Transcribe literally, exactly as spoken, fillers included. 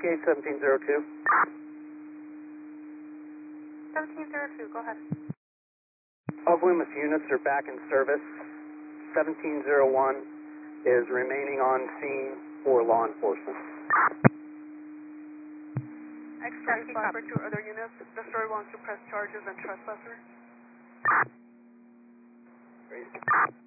Gate seventeen zero two. seventeen zero two, go ahead. Off-Loomis units are back in service. seventeen zero one is remaining on scene for law enforcement. X-Story five or two other units. The story wants to press charges and trespasser. Great.